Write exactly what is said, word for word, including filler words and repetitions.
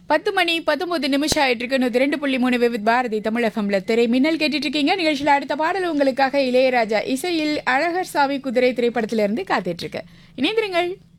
பத்து மணி பத்தொன்பது நிமிஷம் ஆயிட்டு இருக்கு. நூத்தி ரெண்டு புள்ளி மூணு விவித் பாரதி தமிழ் எஃப்எம்ல திரை மின்னல் கேட்டுட்டு இருக்கீங்க. நிகழ்ச்சியில் அடுத்த பாடல் உங்களுக்காக இளையராஜா இசையில் அழகர் சாமி குதிரை திரைப்படத்திலிருந்து காத்துட்டு இருக்கு. இணைந்திருங்கள்.